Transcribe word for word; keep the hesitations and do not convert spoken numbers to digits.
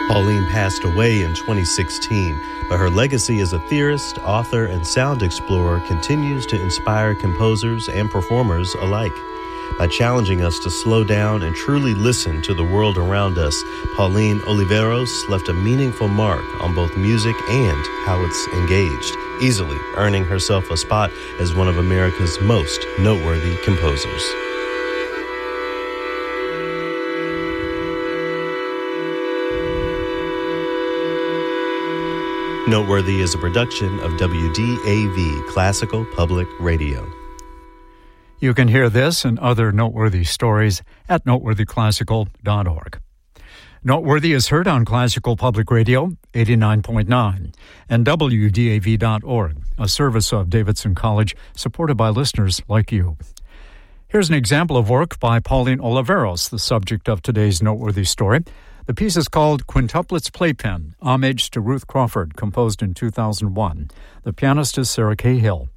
Pauline passed away in twenty sixteen, but her legacy as a theorist, author, and sound explorer continues to inspire composers and performers alike. By challenging us to slow down and truly listen to the world around us, Pauline Oliveros left a meaningful mark on both music and how it's engaged, easily earning herself a spot as one of America's most noteworthy composers. Noteworthy is a production of W D A V Classical Public Radio. You can hear this and other noteworthy stories at noteworthy classical dot org. Noteworthy is heard on Classical Public Radio eighty-nine point nine and W D A V dot org, a service of Davidson College supported by listeners like you. Here's an example of work by Pauline Oliveros, the subject of today's noteworthy story. The piece is called Quintuplet's Playpen, Homage to Ruth Crawford, composed in two thousand one. The pianist is Sarah Cahill.